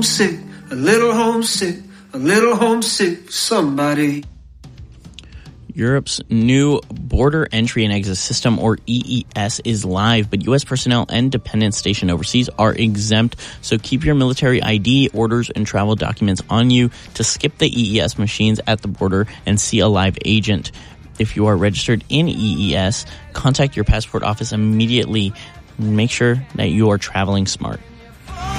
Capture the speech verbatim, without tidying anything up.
homesick, a little homesick, a little homesick, somebody. Europe's new Border Entry and Exit System, or E E S, is live, but U S personnel and dependents stationed overseas are exempt, so keep your military I D, orders, and travel documents on you to skip the E E S machines at the border and see a live agent. If you are registered in E E S, contact your passport office immediately. Make sure that you are traveling smart.